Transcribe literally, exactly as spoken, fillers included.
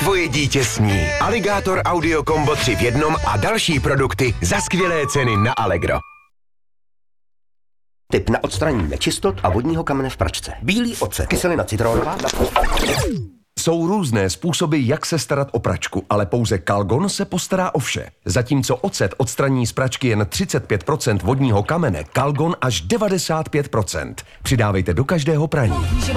tvoje dítě sní. Aligátor Audio Combo tři v jednom a další produkty za skvělé ceny na Allegro. Tip na odstranění nečistot a vodního kamene v pračce. Bílý ocet, kyselina citronová. Jsou různé způsoby, jak se starat o pračku, ale pouze Calgon se postará o vše. Zatímco ocet odstraní z pračky jen třicet pět procent vodního kamene, Calgon až devadesát pět procent. Přidávejte do každého praní.